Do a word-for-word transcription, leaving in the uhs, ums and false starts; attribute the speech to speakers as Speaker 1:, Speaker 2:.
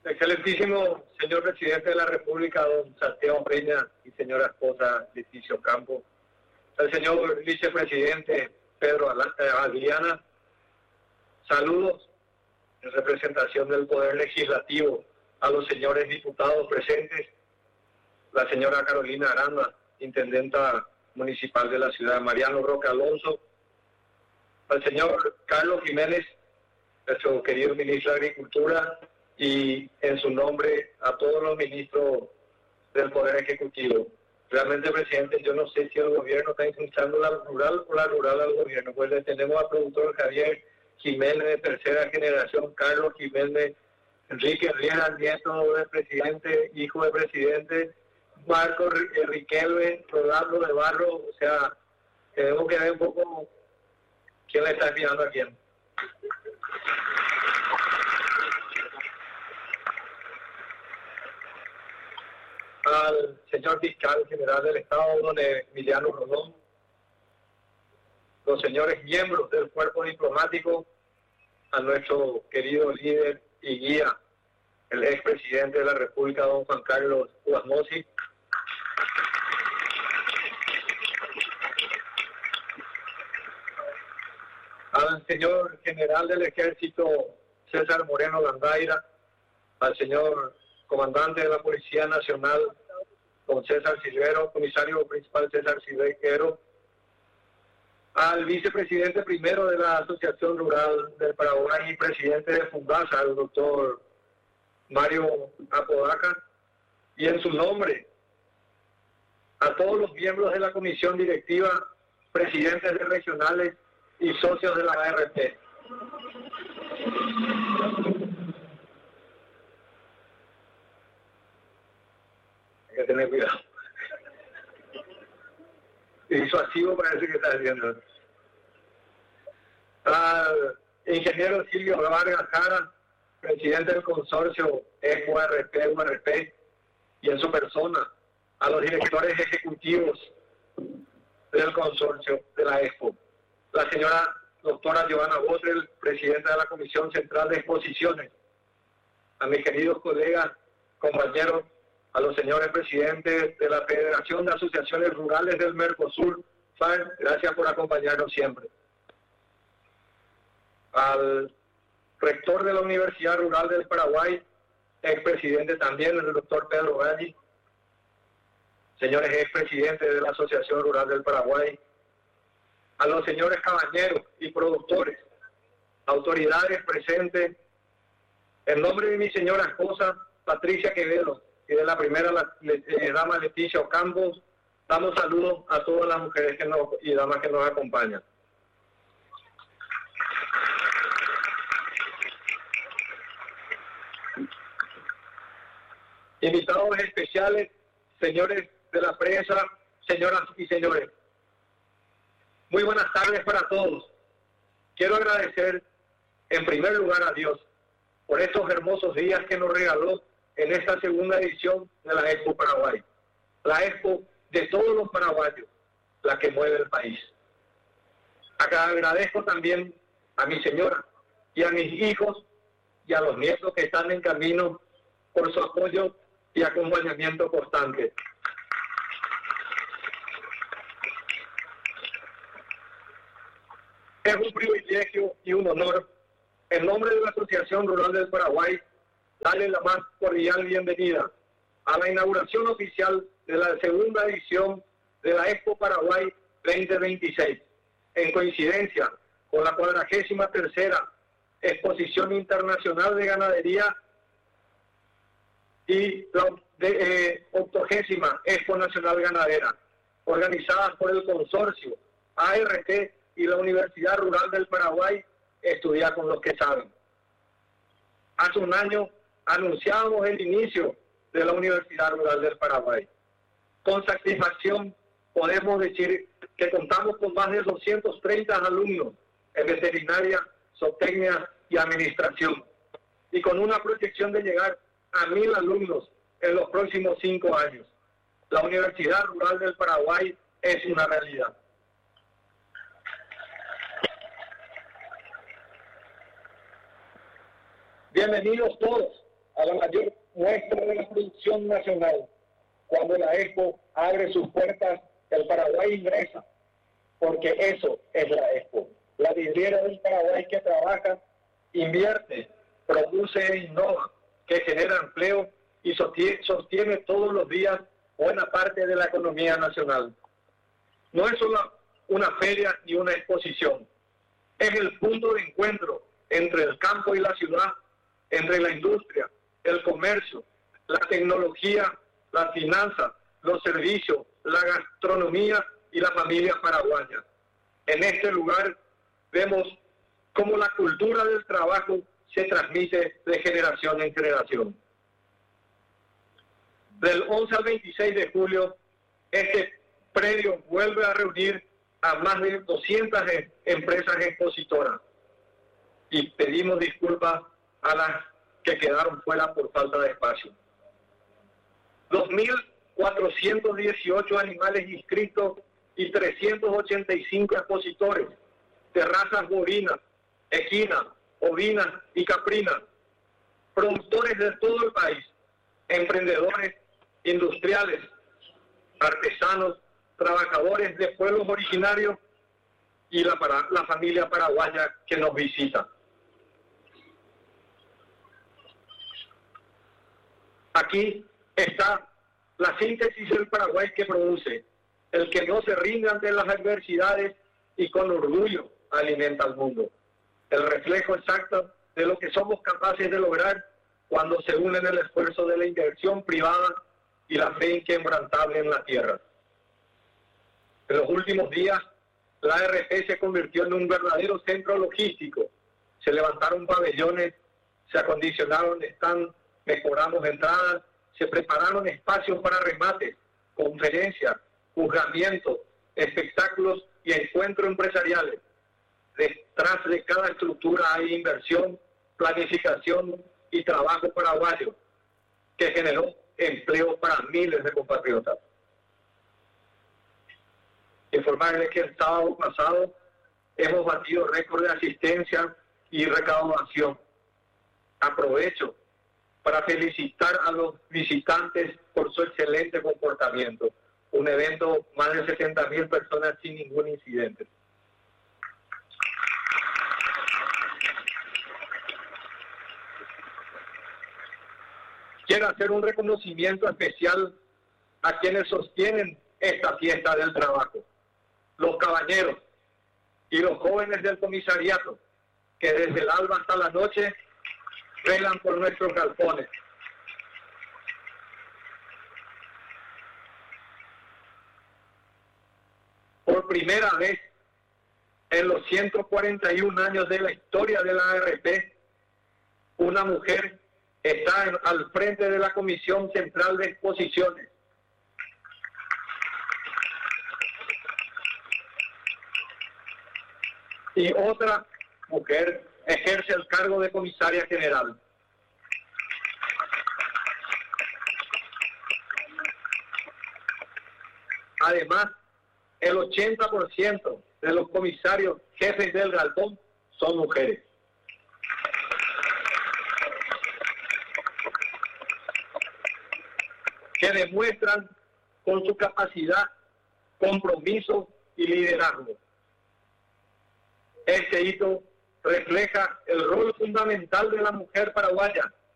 Speaker 1: Excelentísimo señor presidente de la República, don Santiago Peña, y señora esposa Leticia Ocampo, el señor vicepresidente Pedro Adriana, saludos en representación del Poder Legislativo a los señores diputados presentes, la señora Carolina Aranda, intendenta municipal de la ciudad, Mariano Roque Alonso, al señor Carlos Jiménez, nuestro querido ministro de Agricultura, y en su nombre a todos los ministros del Poder Ejecutivo. Realmente, presidente, yo no sé si el gobierno está impulsando la rural o la rural al gobierno. Pues le tenemos al productor Javier Jiménez de tercera generación, Carlos Jiménez, Enrique Riera, nieto del presidente, hijo del presidente, Marco Riquelme, Rolando de Barro. O sea, tenemos que ver un poco quién le está enviando a quién. Al señor fiscal general del Estado, don Emiliano Rolón, los señores miembros del cuerpo diplomático, a nuestro querido líder y guía, el expresidente de la República, don Juan Carlos Guasmosi, al señor general del Ejército, César Moreno Gandaira, al señor comandante de la Policía Nacional, don César Silvero, comisario principal César Silvero, al vicepresidente primero de la Asociación Rural del Paraguay y presidente de Fundasa, el doctor Mario Apodaca, y en su nombre a todos los miembros de la comisión directiva, presidentes de regionales y socios de la A R P. Hay que tener cuidado. Disuasivo parece que está haciendo. Al ingeniero Silvio Vargas Jara, presidente del consorcio E Q R P, U R P, y en su persona a los directores ejecutivos del consorcio de la Expo. La señora doctora Giovanna Botrel, presidenta de la Comisión Central de Exposiciones. A mis queridos colegas, compañeros, a los señores presidentes de la Federación de Asociaciones Rurales del Mercosur, F A R, gracias por acompañarnos siempre. Al rector de la Universidad Rural del Paraguay, expresidente también, el doctor Pedro Galli, señores expresidentes de la Asociación Rural del Paraguay, a los señores cabañeros y productores, autoridades presentes, en nombre de mi señora esposa, Patricia Quevedo, y de la primera la, eh, dama Leticia Ocampo, damos saludos a todas las mujeres que nos, y damas que nos acompañan. Invitados especiales, señores de la prensa, señoras y señores. Muy buenas tardes para todos. Quiero agradecer en primer lugar a Dios por estos hermosos días que nos regaló en esta segunda edición de la Expo Paraguay. La Expo de todos los paraguayos, la que mueve el país. Acá agradezco también a mi señora y a mis hijos y a los nietos que están en camino por su apoyo y acompañamiento constante. Es un privilegio y un honor, en nombre de la Asociación Rural del Paraguay, darle la más cordial bienvenida a la inauguración oficial de la segunda edición de la Expo Paraguay veinte veintiséis, en coincidencia con la cuadragésima tercera Exposición Internacional de Ganadería y la eh, octogésima Expo Nacional Ganadera, organizadas por el consorcio A R T y la Universidad Rural del Paraguay, Estudiar con los que saben. Hace un año anunciábamos el inicio de la Universidad Rural del Paraguay. Con satisfacción podemos decir que contamos con más de doscientos treinta alumnos en veterinaria, zootecnia y administración, y con una proyección de llegar a mil alumnos en los próximos cinco años. La Universidad Rural del Paraguay es una realidad. Bienvenidos todos a la mayor muestra de la producción nacional. Cuando la Expo abre sus puertas, el Paraguay ingresa, porque eso es la Expo. La vidriera del Paraguay que trabaja, invierte, produce e innova, que genera empleo y sostiene, sostiene todos los días buena parte de la economía nacional. No es solo una feria ni una exposición, es el punto de encuentro entre el campo y la ciudad, entre la industria, el comercio, la tecnología, la finanza, los servicios, la gastronomía y la familia paraguaya. En este lugar vemos cómo la cultura del trabajo se transmite de generación en generación. Del once al veintiséis de julio, este predio vuelve a reunir a más de doscientas empresas expositoras y pedimos disculpas a las que quedaron fuera por falta de espacio. dos mil cuatrocientos dieciocho animales inscritos y trescientos ochenta y cinco expositores de razas bovinas, equinas, ovinas y caprinas, productores de todo el país, emprendedores, industriales, artesanos, trabajadores de pueblos originarios y la, para, la familia paraguaya que nos visita. Aquí está la síntesis del Paraguay que produce, el que no se rinde ante las adversidades y con orgullo alimenta al mundo. El reflejo exacto de lo que somos capaces de lograr cuando se unen el esfuerzo de la inversión privada y la fe inquebrantable en la tierra. En los últimos días, la A R P se convirtió en un verdadero centro logístico. Se levantaron pabellones, se acondicionaron stands, mejoramos entradas, se prepararon espacios para remates, conferencias, juzgamientos, espectáculos y encuentros empresariales. Detrás de cada estructura hay inversión, planificación y trabajo paraguayo que generó empleo para miles de compatriotas. Informarles que el sábado pasado hemos batido récord de asistencia y recaudación. Aprovecho para felicitar a los visitantes por su excelente comportamiento. Un evento, más de setenta mil personas sin ningún incidente. Quiero hacer un reconocimiento especial a quienes sostienen esta fiesta del trabajo. Los cabañeros y los jóvenes del comisariato, que desde el alba hasta la noche velan por nuestros galpones. Por primera vez en los ciento cuarenta y un años de la historia de la A R P, una mujer está en, al frente de la Comisión Central de Exposiciones. Y otra mujer ejerce el cargo de comisaria general. Además, el ochenta por ciento de los comisarios jefes del galpón son mujeres. Que demuestran con su capacidad, compromiso y liderazgo. Este hito refleja el rol fundamental de la mujer paraguaya